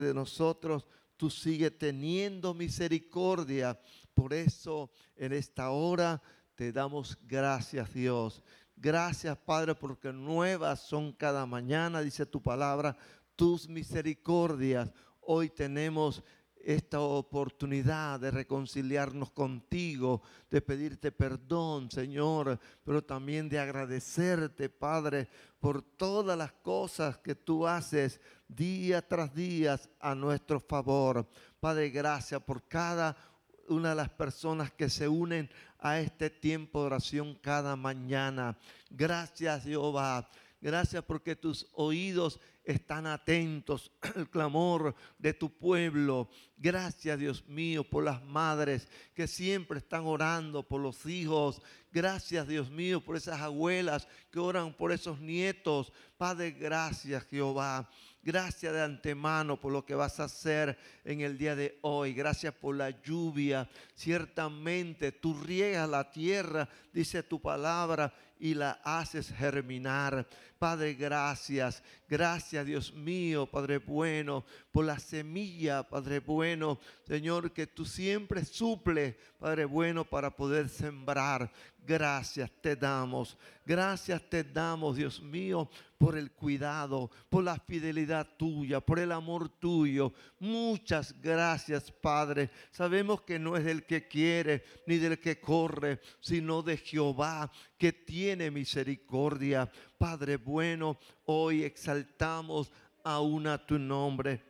de nosotros, tú sigues teniendo misericordia. Por eso en esta hora te damos gracias, Dios. Gracias, Padre, porque nuevas son cada mañana, dice tu palabra, tus misericordias. Hoy tenemos esta oportunidad de reconciliarnos contigo, de pedirte perdón, Señor, pero también de agradecerte, Padre, por todas las cosas que tú haces día tras día a nuestro favor. Padre, gracias por cada una de las personas que se unen a este tiempo de oración cada mañana. Gracias, Jehová. Gracias porque tus oídos están atentos al clamor de tu pueblo. Gracias, Dios mío, por las madres que siempre están orando por los hijos. Gracias, Dios mío, por esas abuelas que oran por esos nietos. Padre, gracias, Jehová. Gracias de antemano por lo que vas a hacer en el día de hoy. Gracias por la lluvia. Ciertamente tú riegas la tierra, dice tu palabra, y la haces germinar. Padre, gracias. Gracias, Dios mío, Padre bueno, por la semilla, Padre bueno. Señor, que tú siempre suples, Padre bueno, para poder sembrar. Gracias te damos. Gracias te damos, Dios mío, por el cuidado, por la fidelidad tuya, por el amor tuyo. Muchas gracias, Padre. Sabemos que no es del que quiere ni del que corre, sino de Jehová, que tiene misericordia. Padre bueno, hoy exaltamos aún a tu nombre,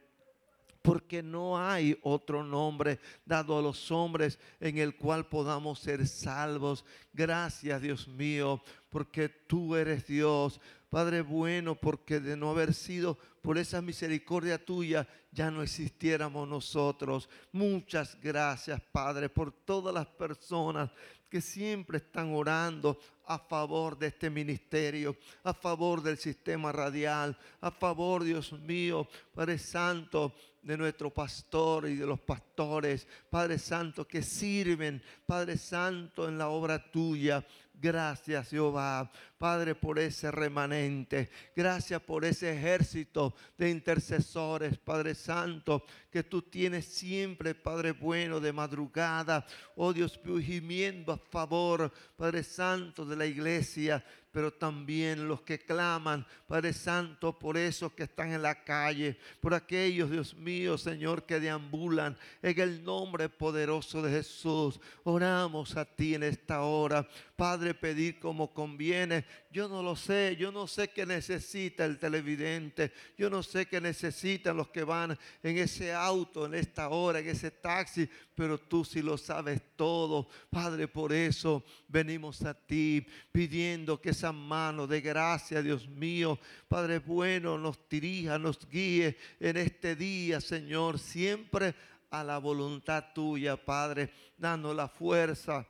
porque no hay otro nombre dado a los hombres en el cual podamos ser salvos. Gracias, Dios mío, porque tú eres Dios. Padre bueno, porque de no haber sido por esa misericordia tuya, ya no existiéramos nosotros. Muchas gracias, Padre, por todas las personas que siempre están orando a favor de este ministerio, a favor del sistema radial, a favor, Dios mío, Padre Santo, de nuestro pastor y de los pastores, Padre Santo, que sirven, Padre Santo, en la obra tuya. Gracias, Jehová, Padre, por ese remanente. Gracias por ese ejército de intercesores, Padre Santo, que tú tienes siempre, Padre bueno, de madrugada. Oh Dios, gimiendo a favor, Padre Santo, de la iglesia, pero también los que claman, Padre Santo, por esos que están en la calle, por aquellos, Dios mío, Señor, que deambulan en el nombre poderoso de Jesús. Oramos a ti en esta hora, Padre, pedir como conviene. Yo no lo sé, yo no sé qué necesita el televidente, yo no sé qué necesitan los que van en ese auto, en esta hora, en ese taxi, pero tú sí lo sabes todo. Padre, por eso venimos a ti pidiendo que esa mano de gracia, Dios mío, Padre bueno, nos dirija, nos guíe en este día, Señor, siempre a la voluntad tuya, Padre, dando la fuerza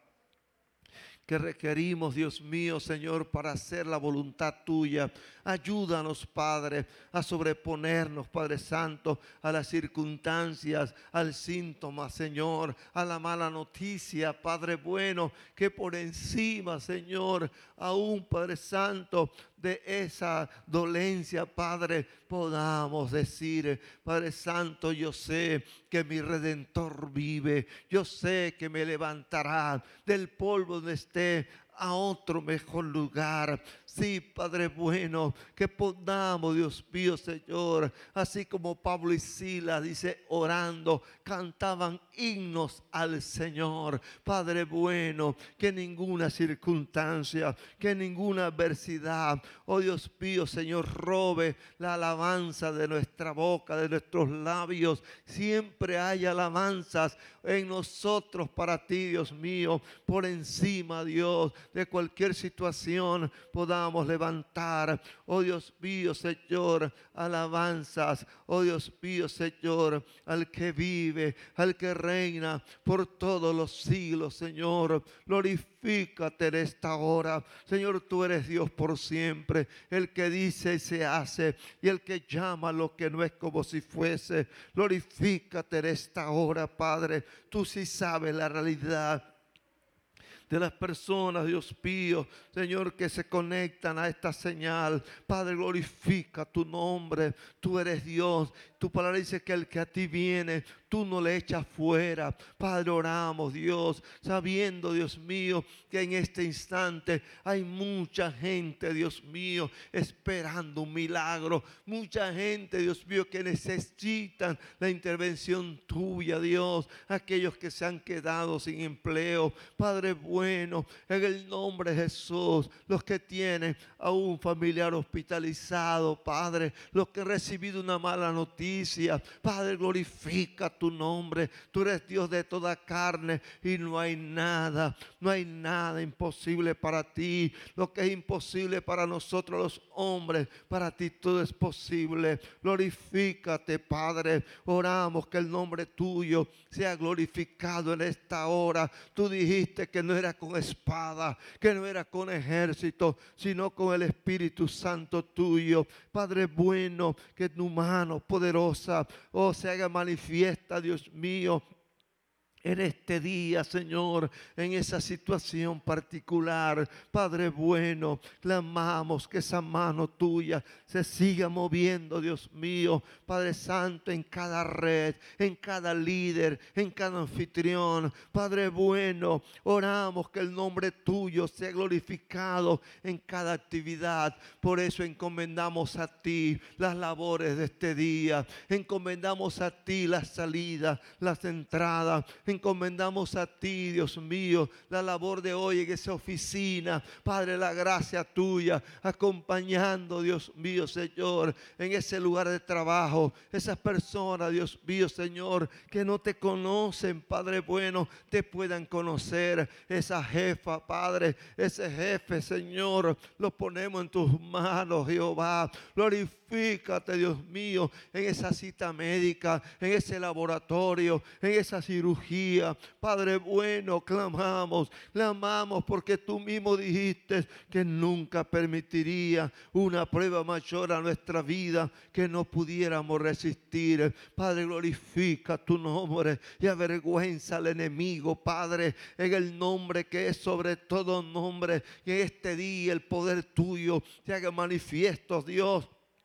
que requerimos, Dios mío, Señor, para hacer la voluntad tuya. Ayúdanos, Padre, a sobreponernos, Padre Santo, a las circunstancias, al síntoma, Señor, a la mala noticia, Padre bueno, que por encima, Señor, aún, Padre Santo, de esa dolencia, Padre, podamos decir, Padre Santo, yo sé que mi Redentor vive, yo sé que me levantará del polvo donde esté a otro mejor lugar. Sí, Padre bueno, que podamos, Dios mío, Señor, así como Pablo y Silas, dice, orando, cantaban himnos al Señor. Padre bueno, que ninguna circunstancia, que ninguna adversidad, oh Dios mío, Señor, robe la alabanza de nuestra boca, de nuestros labios. Siempre hay alabanzas en nosotros para ti, Dios mío, por encima, Dios, de cualquier situación podamos levantar, oh Dios mío, Señor, alabanzas, oh Dios mío, Señor, al que vive, al que reina por todos los siglos, Señor. Glorifícate en esta hora, Señor, tú eres Dios por siempre, el que dice y se hace, y el que llama lo que no es como si fuese. Glorifícate en esta hora, Padre, tú sí sabes la realidad de las personas, Dios mío, Señor, que se conectan a esta señal. Padre, glorifica tu nombre. Tú eres Dios. Tu palabra dice que el que a ti viene, tú no le echas fuera. Padre, oramos, Dios, sabiendo, Dios mío, que en este instante hay mucha gente, Dios mío, esperando un milagro. Mucha gente, Dios mío, que necesitan la intervención tuya, Dios. Aquellos que se han quedado sin empleo. Padre bueno, en el nombre de Jesús, los que tienen a un familiar hospitalizado, Padre, los que han recibido una mala noticia. Padre, glorifica tu nombre. Tú eres Dios de toda carne y no hay nada imposible para ti. Lo que es imposible para nosotros los hombres, para ti todo es posible. Glorifícate, Padre. Oramos que el nombre tuyo sea glorificado en esta hora. Tú dijiste que no era con espada, que no era con ejército, sino con el Espíritu Santo tuyo. Padre bueno, que tu mano poderosa, se haga manifiesta, Dios mío, en este día, Señor, en esa situación particular. Padre bueno, clamamos que esa mano tuya se siga moviendo, Dios mío. Padre Santo, en cada red, en cada líder, en cada anfitrión. Padre bueno, oramos que el nombre tuyo sea glorificado en cada actividad. Por eso encomendamos a ti las labores de este día. Encomendamos a ti las salidas, las entradas. Encomendamos a ti, Dios mío, la labor de hoy en esa oficina. Padre, la gracia tuya, acompañando, Dios mío, Señor, en ese lugar de trabajo. Esas personas, Dios mío, Señor, que no te conocen, Padre bueno, te puedan conocer. Esa jefa, Padre, ese jefe, Señor, lo ponemos en tus manos, Jehová. Glorifícate, Dios mío, en esa cita médica, en ese laboratorio, en esa cirugía. Padre bueno, clamamos porque tú mismo dijiste que nunca permitiría una prueba mayor a nuestra vida que no pudiéramos resistir. Padre, glorifica tu nombre y avergüenza al enemigo, Padre, en el nombre que es sobre todo nombre. Que en este día el poder tuyo se haga manifiesto, Dios,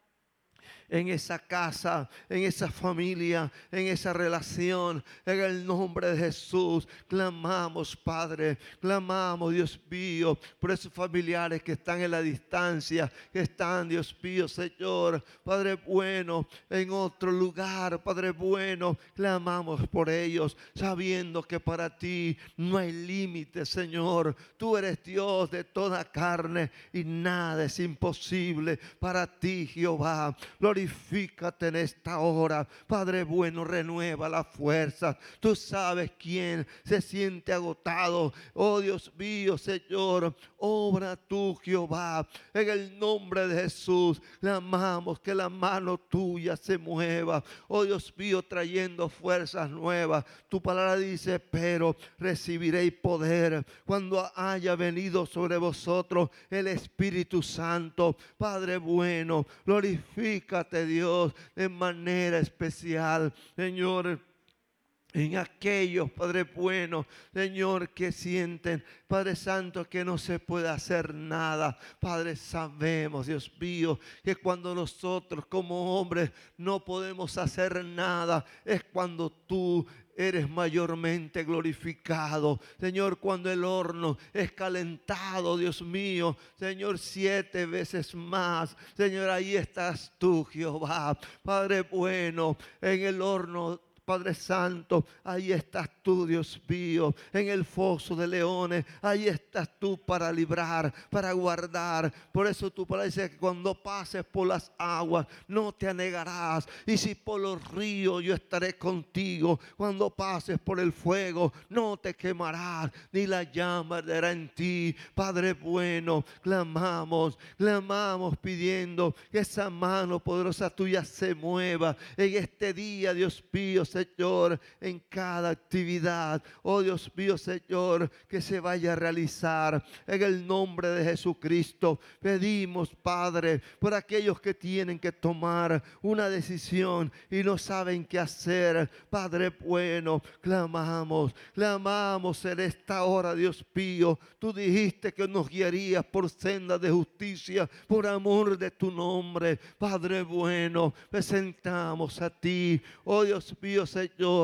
en esa casa, en esa familia, en esa relación. En el nombre de Jesús clamamos, Padre, clamamos, Dios mío, por esos familiares que están en la distancia, que están, Dios mío, Señor, Padre bueno, en otro lugar. Padre bueno, clamamos por ellos, sabiendo que para ti no hay límite, Señor. Tú eres Dios de toda carne y nada es imposible para ti, Jehová. Glorifícate en esta hora, Padre bueno, renueva la fuerza. Tú sabes quién se siente agotado. Oh Dios mío, Señor, obra tú, Jehová, en el nombre de Jesús. Clamamos que la mano tuya se mueva, oh Dios mío, trayendo fuerzas nuevas. Tu palabra dice: pero recibiréis poder cuando haya venido sobre vosotros el Espíritu Santo. Padre bueno, glorifícate, Dios, de manera especial, Señor, en aquellos, Padre bueno, Señor, que sienten, Padre Santo, que no se puede hacer nada. Padre, sabemos, Dios mío, que cuando nosotros como hombres no podemos hacer nada, es cuando tú eres mayormente glorificado. Señor, cuando el horno es calentado, Dios mío, Señor, 7 veces más. Señor, ahí estás tú, Jehová. Padre bueno, en el horno, Padre Santo, ahí estás tú, Dios mío. En el foso de leones, ahí estás tú para librar, para guardar. Por eso tu palabra dice que cuando pases por las aguas no te anegarás, y si por los ríos yo estaré contigo. Cuando pases por el fuego no te quemarás, ni la llama arderá en ti. Padre bueno, clamamos pidiendo que esa mano poderosa tuya se mueva en este día, Dios mío, Señor, en cada actividad. Oh Dios mío, Señor, que se vaya a realizar en el nombre de Jesucristo. Pedimos, Padre, por aquellos que tienen que tomar una decisión y no saben qué hacer. Padre bueno, clamamos en esta hora, Dios mío. Tú dijiste que nos guiarías por sendas de justicia, por amor de tu nombre. Padre bueno, presentamos a ti, oh Dios mío, Señor,